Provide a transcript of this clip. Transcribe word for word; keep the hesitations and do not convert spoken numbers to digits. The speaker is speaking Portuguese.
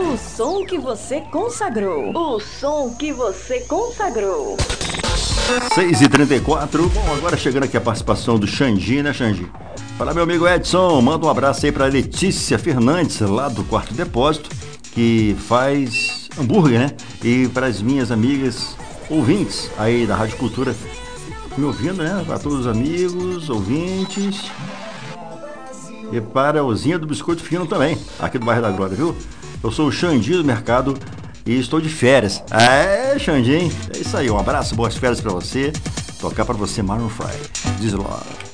O som que você consagrou. O som que você consagrou. seis e trinta e quatro. Bom, agora chegando aqui a participação do Xandi, né, Xandi? Fala, meu amigo Edson, manda um abraço aí pra Letícia Fernandes, lá do Quarto Depósito, que faz hambúrguer, né? E para as minhas amigas ouvintes aí da Rádio Cultura, me ouvindo, né? Para todos os amigos, ouvintes. E para a Ozinha do Biscoito Fino também, aqui do bairro da Glória, viu? Eu sou o Xandi do Mercado e estou de férias. É, Xandi, hein? É isso aí, um abraço, boas férias para você. Tocar para você, Maroon five. Diz logo.